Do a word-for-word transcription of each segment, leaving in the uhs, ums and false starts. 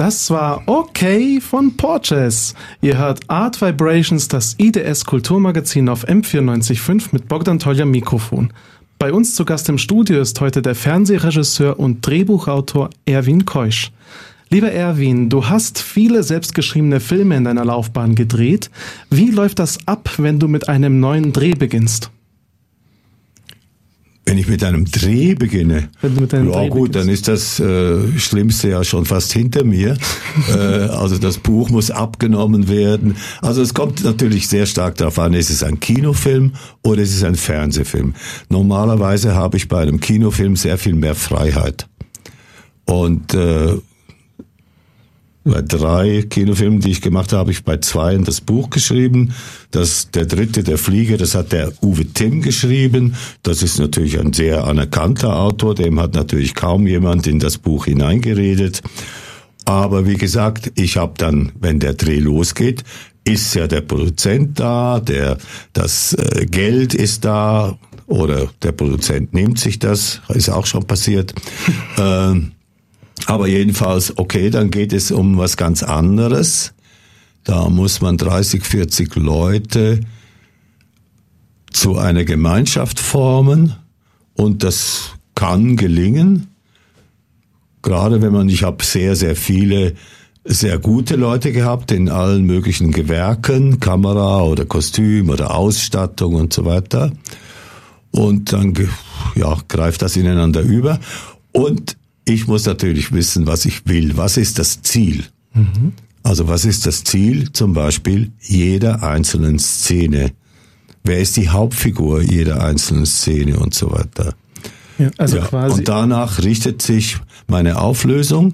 Das war Okay von Porches. Ihr hört Art Vibrations, das I D S-Kulturmagazin auf M vierundneunzig Komma fünf mit Bogdan Tolja am Mikrofon. Bei uns zu Gast im Studio ist heute der Fernsehregisseur und Drehbuchautor Erwin Keusch. Lieber Erwin, du hast viele selbstgeschriebene Filme in deiner Laufbahn gedreht. Wie läuft das ab, wenn du mit einem neuen Dreh beginnst? Wenn ich mit einem Dreh beginne, Wenn du mit einem ja Dreh gut, beginnst. dann ist das äh, Schlimmste ja schon fast hinter mir. äh, also das Buch muss abgenommen werden. Also es kommt natürlich sehr stark darauf an, ist es ein Kinofilm oder ist es ein Fernsehfilm. Normalerweise habe ich bei einem Kinofilm sehr viel mehr Freiheit. Und äh, bei drei Kinofilmen, die ich gemacht habe, habe ich bei zweien das Buch geschrieben. Das, der dritte, der Flieger, das hat der Uwe Timm geschrieben. Das ist natürlich ein sehr anerkannter Autor. Dem hat natürlich kaum jemand in das Buch hineingeredet. Aber wie gesagt, ich habe dann, wenn der Dreh losgeht, ist ja der Produzent da, der das äh, Geld ist da oder der Produzent nimmt sich das, ist auch schon passiert. ähm, Aber jedenfalls, okay, dann geht es um was ganz anderes. Da muss man dreißig, vierzig Leute zu einer Gemeinschaft formen und das kann gelingen. Gerade wenn man, ich habe sehr, sehr viele sehr gute Leute gehabt in allen möglichen Gewerken, Kamera oder Kostüm oder Ausstattung und so weiter. Und dann, ja, greift das ineinander über. Und ich muss natürlich wissen, was ich will. Was ist das Ziel? Mhm. Also was ist das Ziel zum Beispiel jeder einzelnen Szene? Wer ist die Hauptfigur jeder einzelnen Szene und so weiter? Ja, also ja, quasi. Und danach richtet sich meine Auflösung.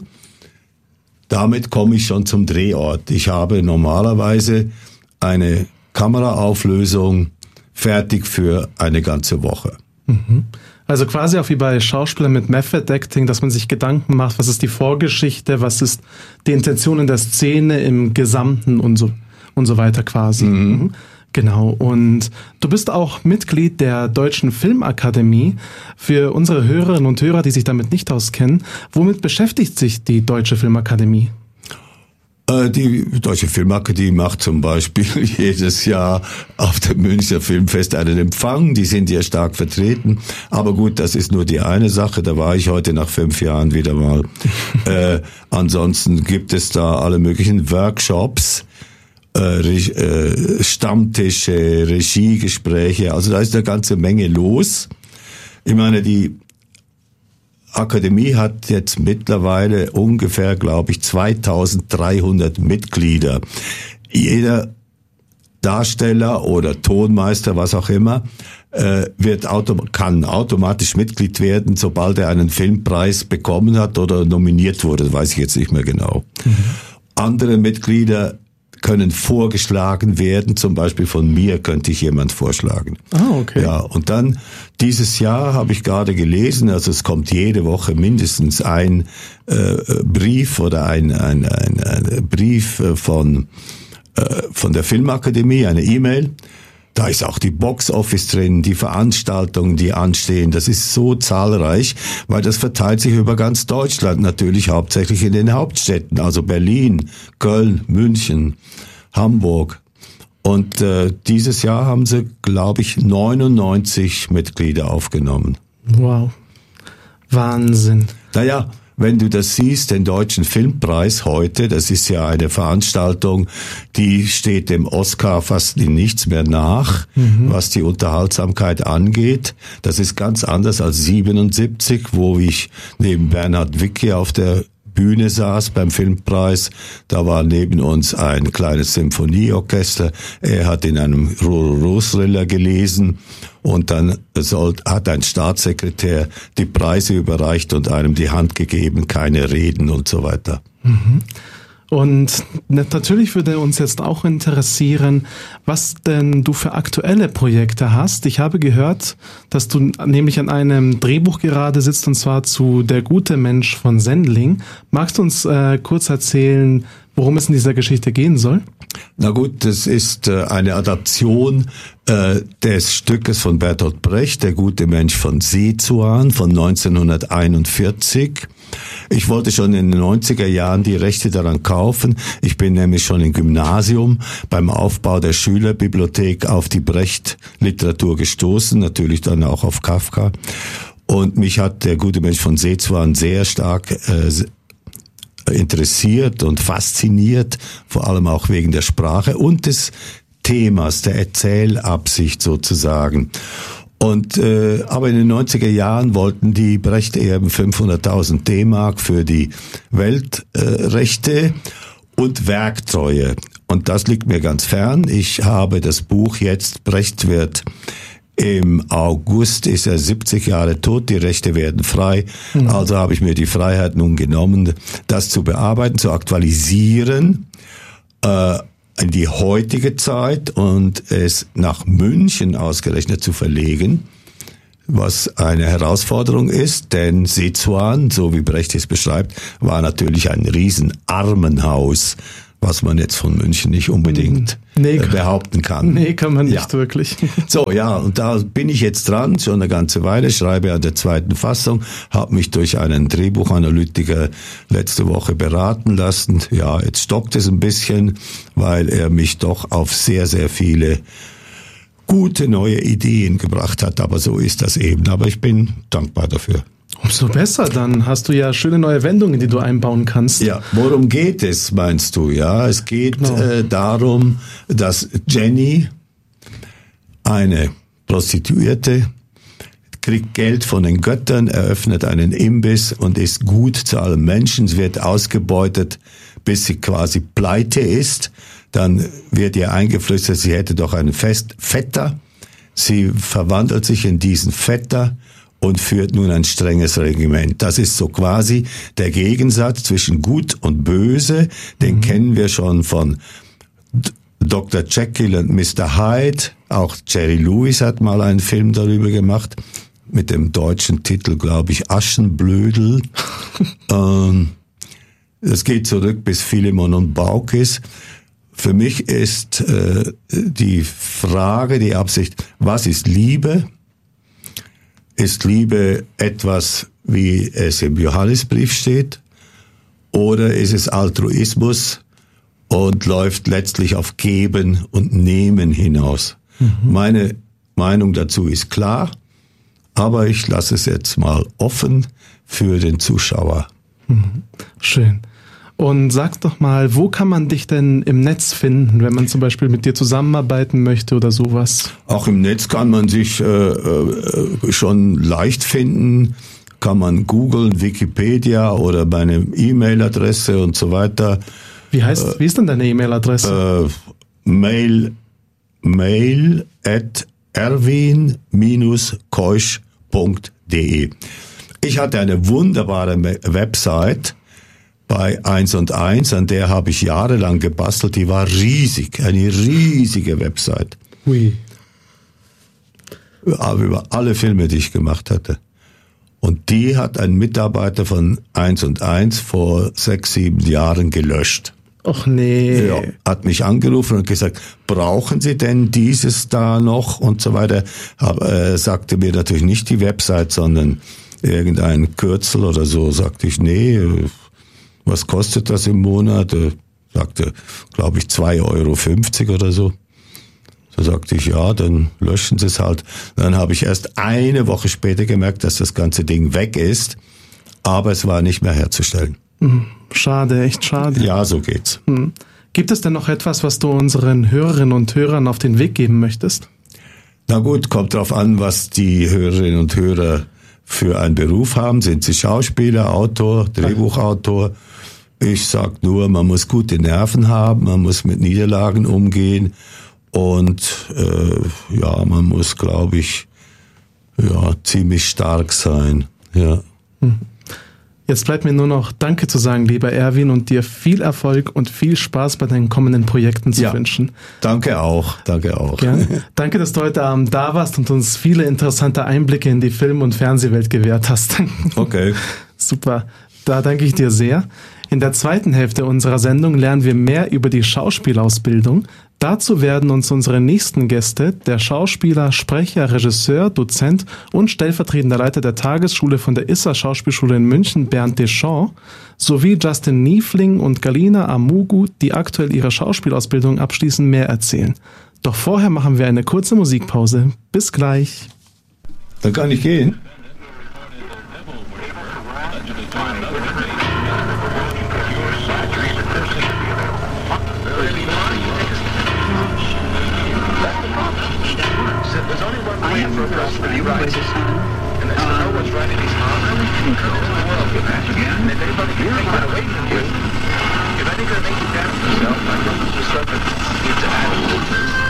Damit komme ich schon zum Drehort. Ich habe normalerweise eine Kameraauflösung fertig für eine ganze Woche. Mhm. Also quasi auch wie bei Schauspielern mit Method Acting, dass man sich Gedanken macht, was ist die Vorgeschichte, was ist die Intention in der Szene im Gesamten und so und so weiter quasi. Mhm. Genau. Und du bist auch Mitglied der Deutschen Filmakademie. Für unsere Hörerinnen und Hörer, die sich damit nicht auskennen, womit beschäftigt sich die Deutsche Filmakademie? Die Deutsche Filmakademie macht zum Beispiel jedes Jahr auf dem Münchner Filmfest einen Empfang. Die sind ja stark vertreten. Aber gut, das ist nur die eine Sache. Da war ich heute nach fünf Jahren wieder mal. äh, ansonsten gibt es da alle möglichen Workshops, äh, Re- äh, Stammtische, Regiegespräche. Also da ist eine ganze Menge los. Ich meine, die Akademie hat jetzt mittlerweile ungefähr, glaube ich, zweitausenddreihundert Mitglieder. Jeder Darsteller oder Tonmeister, was auch immer, äh, wird auto- kann automatisch Mitglied werden, sobald er einen Filmpreis bekommen hat oder nominiert wurde. Das weiß ich jetzt nicht mehr genau. Mhm. Andere Mitglieder können vorgeschlagen werden, zum Beispiel von mir könnte ich jemand vorschlagen. Ah, okay. Ja, und dann dieses Jahr habe ich gerade gelesen, also es kommt jede Woche mindestens ein äh, Brief oder ein, ein, ein, ein Brief von, äh, von der Filmakademie, eine E-Mail. Da ist auch die Box-Office drin, die Veranstaltungen, die anstehen. Das ist so zahlreich, weil das verteilt sich über ganz Deutschland, natürlich hauptsächlich in den Hauptstädten, also Berlin, Köln, München, Hamburg. Und äh, dieses Jahr haben sie, glaube ich, neunundneunzig Mitglieder aufgenommen. Wow. Wahnsinn. Naja, wenn du das siehst, den Deutschen Filmpreis heute, das ist ja eine Veranstaltung, die steht dem Oscar fast in nichts mehr nach, mhm. was die Unterhaltsamkeit angeht. Das ist ganz anders als siebenundsiebzig, wo ich neben Bernhard Wicki auf der Bühne saß beim Filmpreis. Da war neben uns ein kleines Symphonieorchester. Er hat in einem Rolo-Rosriller gelesen und dann soll, hat ein Staatssekretär die Preise überreicht und einem die Hand gegeben, keine Reden und so weiter. Mhm. Und natürlich würde uns jetzt auch interessieren, was denn du für aktuelle Projekte hast. Ich habe gehört, dass du nämlich an einem Drehbuch gerade sitzt, und zwar zu Der gute Mensch von Sendling. Magst du uns äh, kurz erzählen, worum es in dieser Geschichte gehen soll? Na gut, das ist äh, eine Adaption äh, des Stückes von Bertolt Brecht, Der gute Mensch von Sezuan von neunzehnhunderteinundvierzig. Ich wollte schon in den neunziger Jahren die Rechte daran kaufen. Ich bin nämlich schon im Gymnasium beim Aufbau der Schülerbibliothek auf die Brecht-Literatur gestoßen, natürlich dann auch auf Kafka. Und mich hat der gute Mensch von Seezwan sehr stark äh, interessiert und fasziniert, vor allem auch wegen der Sprache und des Themas, der Erzählabsicht sozusagen. Und äh, aber in den neunziger Jahren wollten die Brecht-Erben fünfhunderttausend D-Mark für die Weltrechte äh, und Werktreue. Und das liegt mir ganz fern. Ich habe das Buch jetzt, Brecht wird im August, ist er siebzig Jahre tot, die Rechte werden frei. Mhm. Also habe ich mir die Freiheit nun genommen, das zu bearbeiten, zu aktualisieren, äh, in die heutige Zeit und es nach München ausgerechnet zu verlegen, was eine Herausforderung ist, denn Seezwan, so wie Brecht es beschreibt, war natürlich ein Riesenarmenhaus, was man jetzt von München nicht unbedingt nee, behaupten kann. Nee, kann man nicht ja. wirklich. So, ja, und da bin ich jetzt dran, schon eine ganze Weile, schreibe an der zweiten Fassung, habe mich durch einen Drehbuchanalytiker letzte Woche beraten lassen. Ja, jetzt stockt es ein bisschen, weil er mich doch auf sehr, sehr viele gute neue Ideen gebracht hat, aber so ist das eben. Aber ich bin dankbar dafür. Umso besser, dann hast du ja schöne neue Wendungen, die du einbauen kannst. Ja, worum geht es, meinst du? Ja, es geht genau. äh, darum, dass Jenny, eine Prostituierte, kriegt Geld von den Göttern, eröffnet einen Imbiss und ist gut zu allen Menschen. Sie wird ausgebeutet, bis sie quasi pleite ist. Dann wird ihr eingeflüstert, sie hätte doch einen Fest Vetter. Sie verwandelt sich in diesen Vetter und führt nun ein strenges Regiment. Das ist so quasi der Gegensatz zwischen Gut und Böse. Den mhm. kennen wir schon von Doktor Jekyll und Mister Hyde. Auch Jerry Lewis hat mal einen Film darüber gemacht, mit dem deutschen Titel, glaube ich, Aschenblödel. ähm, das geht zurück bis Philemon und Baukis. Für mich ist äh, die Frage, die Absicht, was ist Liebe? Ist Liebe etwas, wie es im Johannesbrief steht? Oder ist es Altruismus und läuft letztlich auf Geben und Nehmen hinaus? Mhm. Meine Meinung dazu ist klar, aber ich lasse es jetzt mal offen für den Zuschauer. Mhm. Schön. Und sag doch mal, wo kann man dich denn im Netz finden, wenn man zum Beispiel mit dir zusammenarbeiten möchte oder sowas? Auch im Netz kann man sich äh, äh, schon leicht finden, kann man googeln, Wikipedia oder meine E-Mail-Adresse und so weiter. Wie heißt, äh, wie ist denn deine E-Mail-Adresse? Äh, mail, mail at erwin dash keusch punkt de. Ich hatte eine wunderbare Website bei eins und eins, an der habe ich jahrelang gebastelt. Die war riesig, eine riesige Website. Ui. Aber über alle Filme, die ich gemacht hatte. Und die hat ein Mitarbeiter von eins und eins vor sechs, sieben Jahren gelöscht. Och nee. Ja, hat mich angerufen und gesagt, brauchen Sie denn dieses da noch und so weiter. Hab, äh, sagte mir natürlich nicht die Website, sondern irgendein Kürzel oder so. Sagte ich, nee, was kostet das im Monat? Er sagte, glaube ich, zwei Euro fünfzig oder so. Da sagte ich, ja, dann löschen Sie es halt. Dann habe ich erst eine Woche später gemerkt, dass das ganze Ding weg ist, aber es war nicht mehr herzustellen. Schade, echt schade. Ja, so geht's. Hm. Gibt es denn noch etwas, was du unseren Hörerinnen und Hörern auf den Weg geben möchtest? Na gut, kommt drauf an, was die Hörerinnen und Hörer für einen Beruf haben. Sind sie Schauspieler, Autor, Drehbuchautor? Ich sag nur, man muss gute Nerven haben, man muss mit Niederlagen umgehen und äh, ja, man muss, glaube ich, ja, ziemlich stark sein. Ja. Jetzt bleibt mir nur noch Danke zu sagen, lieber Erwin, und dir viel Erfolg und viel Spaß bei deinen kommenden Projekten zu ja, wünschen. Danke auch, danke auch. Gern. Danke, dass du heute Abend da warst und uns viele interessante Einblicke in die Film- und Fernsehwelt gewährt hast. Okay. Super, da danke ich dir sehr. In der zweiten Hälfte unserer Sendung lernen wir mehr über die Schauspielausbildung. Dazu werden uns unsere nächsten Gäste, der Schauspieler, Sprecher, Regisseur, Dozent und stellvertretender Leiter der Tagesschule von der Issa Schauspielschule in München, Bernd Deschamps, sowie Justin Niefling und Galina Amugu, die aktuell ihre Schauspielausbildung abschließen, mehr erzählen. Doch vorher machen wir eine kurze Musikpause. Bis gleich. Dann kann ich gehen. I am for us to be right. And that's to know what's right in his heart. Who in the world with that again? And if anybody can take that away from you, if anything can make you doubt yourself, I don't just sort of need to add a little bit.